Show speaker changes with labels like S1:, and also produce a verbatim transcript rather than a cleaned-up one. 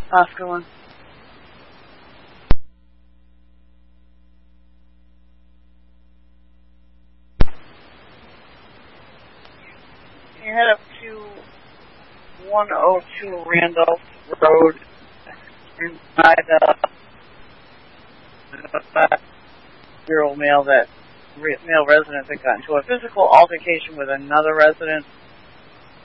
S1: Oscar one. You head up to one oh two Randolph Road inside uh, a five-year-old male that re- male resident that got into a physical altercation with another resident